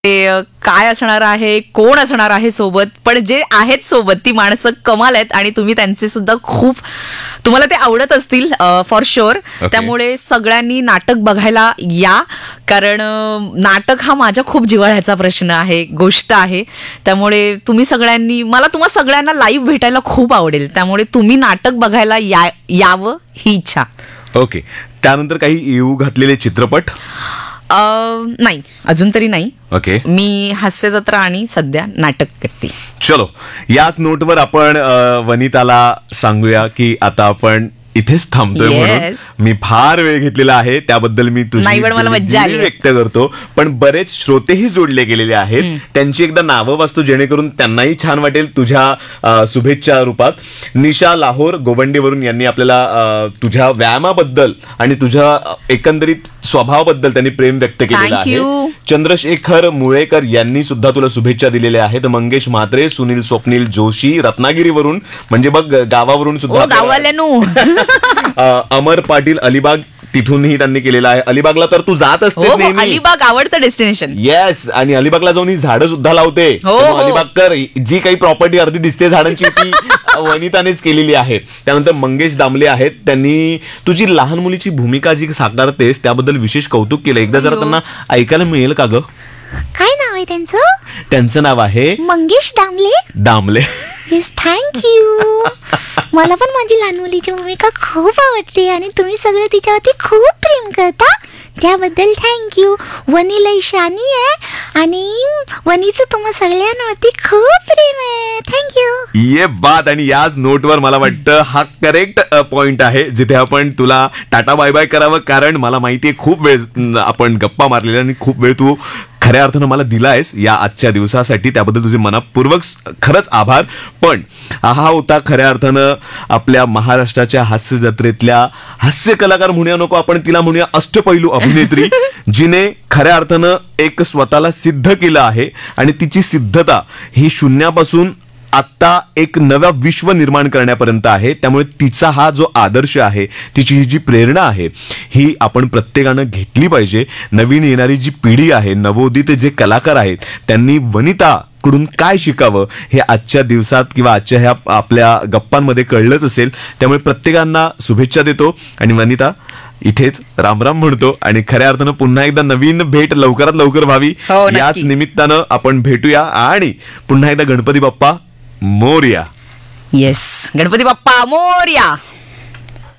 काय असणार आहे, कोण असणार आहे सोबत, पण जे आहेत सोबत ती माणसं कमाल आहेत आणि तुम्ही त्यांचे सुद्धा खूप तुम्हाला ते आवडत असतील फॉर शुअर. त्यामुळे सगळ्यांनी नाटक बघायला या, कारण नाटक हा माझ्या खूप जिव्हाळ्याचा प्रश्न आहे, गोष्ट आहे. त्यामुळे तुम्ही सगळ्यांनी तुम्हा सगळ्यांना लाईव्ह भेटायला खूप आवडेल. त्यामुळे तुम्ही नाटक बघायला यावं ही इच्छा. ओके. त्यानंतर काही येऊ घातलेले चित्रपट? नाही, अजून तरी नाही. ओके. मी हास्य जत्रा आणि सध्या नाटक करते. चलो, याच नोटवर आपण वनिताला सांगूया की आता आपण इथेच थांबतोय. म्हणून मी फार वेळ घेतलेला आहे, त्याबद्दल मी तुझी व्यक्त करतो. पण बरेच श्रोतेही जोडले गेलेले आहेत, त्यांची एकदा नावं वाचतो जेणेकरून त्यांनाही छान वाटेल तुझ्या शुभेच्छा रूपात. निशा लाहोर गोवंडेवरून यांनी आपल्याला तुझ्या व्यायामाबद्दल आणि तुझ्या एकंदरीत स्वभावाबद्दल त्यांनी प्रेम व्यक्त केलेलं आहे. चंद्रशेखर मुळेकर यांनी सुद्धा तुला शुभेच्छा दिलेल्या आहेत. मंगेश म्हात्रे, सुनील स्वप्नील जोशी रत्नागिरीवरून, म्हणजे बघ गावावरून सुद्धा. अमर पाटील अलिबाग, तिथूनही त्यांनी केलेला आहे. अलिबागला तर तू जात असते. अलिबाग आवडतं डेस्टिनेशन. येस, आणि अलिबागला जाऊन ही झाडं सुद्धा लावते. अलिबागकर जी काही प्रॉपर्टी अर्धी दिसते झाडांची ती वनितानेच केलेली आहे. त्यानंतर मंगेश दामले आहेत, त्यांनी तुझी लहान मुलीची भूमिका जी साकारतेस त्याबद्दल विशेष कौतुक केलं. एकदा जरा त्यांना ऐकायला मिळेल का ग? काय नाव आहे त्यांचं? त्यांचं नाव आहे मंगेश दामले. Yes, thank you. मला पण माझी लहान मुलीची भूमिका खूप आवडते आणि तुम्ही सगळे तिच्यावरती खूप प्रेम करता, त्याबद्दल थँक्यू. वनी लई शानी आहे आणि वनीचं तुम्हा सगळ्यांवरती खूप प्रेम आहे. थँक्यू. ये बात. आणि याच नोटवर मला वाटतं हा करेक्ट पॉइंट आहे जिथे आपण तुला टाटा बाय बाय करावं, कारण मला माहितीये खूप वेळ आपण गप्पा मारलेल्या आणि खूप वेळ तू खऱ्या अर्थानं मला दिला आहेस या आजच्या दिवसासाठी. त्याबद्दल तुझे मनपूर्वक खरंच आभार. पण हा होता खऱ्या अर्थानं आपल्या महाराष्ट्राच्या हास्य जत्रेतल्या हास्य कलाकार म्हणूया नको, आपण तिला म्हणूया अष्टपैलू अभिनेत्री, जिने खऱ्या अर्थानं एक स्वतःला सिद्ध केलं आहे आणि तिची सिद्धता ही शून्यापासून आता एक नवा विश्व निर्माण करण्यापर्यंत आहे. त्यामुळे तिचा हा जो आदर्श आहे, तिची ही जी प्रेरणा आहे, ही आपण प्रत्येकानं घेतली पाहिजे. नवीन येणारी जी पिढी आहे, नवोदित जे कलाकार आहेत, त्यांनी वनिता कडून काय शिकावं हे आजच्या दिवसात किंवा आजच्या ह्या आपल्या गप्पांमध्ये कळलंच असेल. त्यामुळे प्रत्येकांना शुभेच्छा देतो आणि वनिता इथेच रामराम म्हणतो आणि खऱ्या अर्थानं पुन्हा एकदा नवीन भेट लवकरात लवकर व्हावी याच निमित्तानं आपण भेटूया. आणि पुन्हा एकदा गणपती बाप्पा मोरया. येस, गणपती बाप्पा मोरया.